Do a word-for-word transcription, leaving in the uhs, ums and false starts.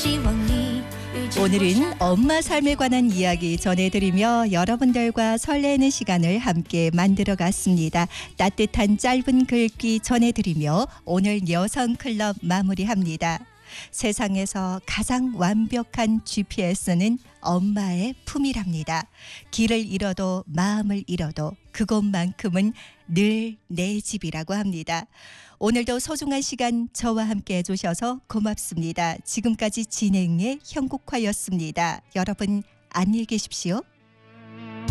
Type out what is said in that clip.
오늘은 엄마 삶에 관한 이야기 전해드리며 여러분들과 설레는 시간을 함께 만들어갔습니다. 따뜻한 짧은 글귀 전해드리며 오늘 여성클럽 마무리합니다. 세상에서 가장 완벽한 지피에스는 엄마의 품이랍니다. 길을 잃어도 마음을 잃어도 그곳만큼은 늘 내 집이라고 합니다. 오늘도 소중한 시간 저와 함께 해주셔서 고맙습니다. 지금까지 진행의 형국화였습니다. 여러분 안녕히 계십시오.